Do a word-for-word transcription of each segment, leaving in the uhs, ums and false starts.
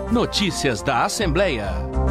Notícias da Assembleia.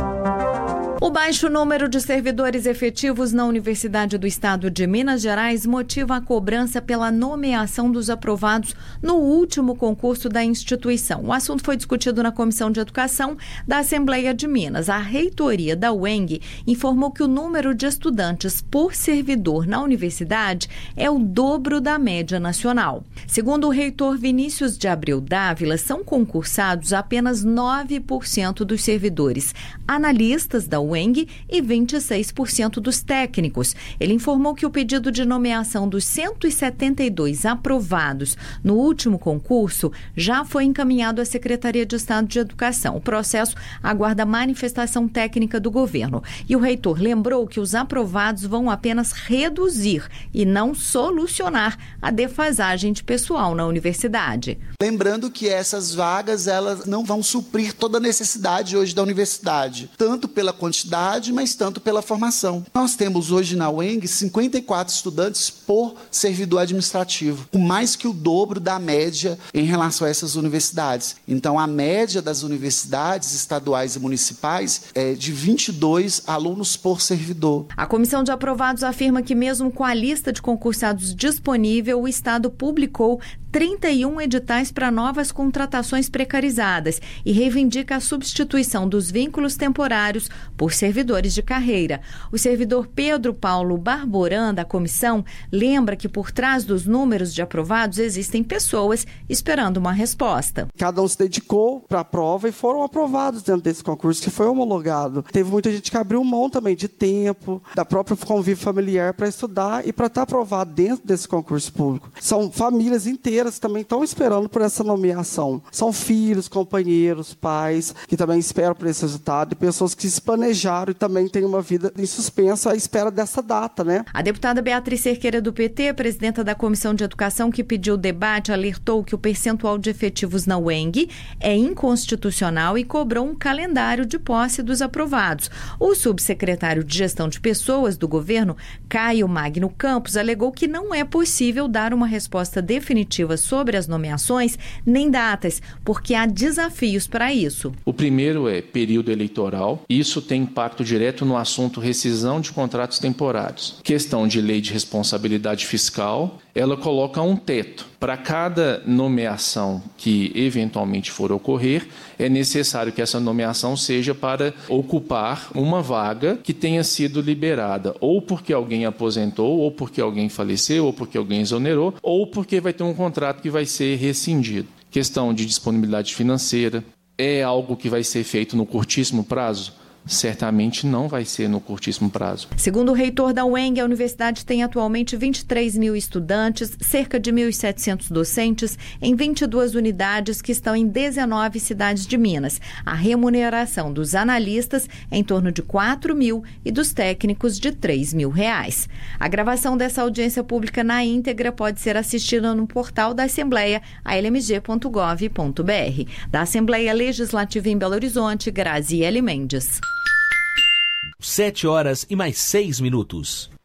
O baixo número de servidores efetivos na Universidade do Estado de Minas Gerais motiva a cobrança pela nomeação dos aprovados no último concurso da instituição. O assunto foi discutido na Comissão de Educação da Assembleia de Minas. A reitoria da U E N G informou que o número de estudantes por servidor na universidade é o dobro da média nacional. Segundo o reitor Vinícius de Abreu Dávila, são concursados apenas nove por cento dos servidores analistas da U E N G e vinte e seis por cento dos técnicos. Ele informou que o pedido de nomeação dos cento e setenta e dois aprovados no último concurso já foi encaminhado à Secretaria de Estado de Educação. O processo aguarda a manifestação técnica do governo. E o reitor lembrou que os aprovados vão apenas reduzir e não solucionar a defasagem de pessoal na universidade. Lembrando que essas vagas elas não vão suprir toda a necessidade hoje da universidade, tanto pela quantidade, mas tanto pela formação. Nós temos hoje na U E N G cinquenta e quatro estudantes por servidor administrativo, com mais que o dobro da média em relação a essas universidades. Então, a média das universidades estaduais e municipais é de vinte e dois alunos por servidor. A Comissão de Aprovados afirma que, mesmo com a lista de concursados disponível, o Estado publicou trinta e um editais para novas contratações precarizadas e reivindica a substituição dos vínculos temporários por servidores de carreira. O servidor Pedro Paulo Barboran, da comissão, lembra que por trás dos números de aprovados existem pessoas esperando uma resposta. Cada um se dedicou para a prova e foram aprovados dentro desse concurso que foi homologado. Teve muita gente que abriu mão também de tempo, da própria convívio familiar para estudar e para estar aprovado dentro desse concurso público. São famílias inteiras que também estão esperando por essa nomeação. São filhos, companheiros, pais que também esperam por esse resultado e pessoas que se planejaram e também têm uma vida em suspenso à espera dessa data, né? A deputada Beatriz Cerqueira, do P T, presidenta da Comissão de Educação que pediu o debate, alertou que o percentual de efetivos na U E N G é inconstitucional e cobrou um calendário de posse dos aprovados. O subsecretário de Gestão de Pessoas do governo, Caio Magno Campos, alegou que não é possível dar uma resposta definitiva sobre as nomeações nem datas, porque há desafios para isso. O primeiro é período eleitoral. Isso tem impacto direto no assunto rescisão de contratos temporários. Questão de lei de responsabilidade fiscal, ela coloca um teto. Para cada nomeação que eventualmente for ocorrer, é necessário que essa nomeação seja para ocupar uma vaga que tenha sido liberada, ou porque alguém aposentou, ou porque alguém faleceu, ou porque alguém exonerou, ou porque vai ter um contrato que vai ser rescindido. Questão de disponibilidade financeira, é algo que vai ser feito no curtíssimo prazo? Certamente não vai ser no curtíssimo prazo. Segundo o reitor da U E N G, a universidade tem atualmente vinte e três mil estudantes, cerca de mil e setecentos docentes em vinte e duas unidades que estão em dezenove cidades de Minas. A remuneração dos analistas é em torno de quatro mil e dos técnicos de três mil reais. A gravação dessa audiência pública na íntegra pode ser assistida no portal da Assembleia, a l m g ponto gov ponto b r. Da Assembleia Legislativa em Belo Horizonte, Graziele Mendes. Sete horas e mais seis minutos.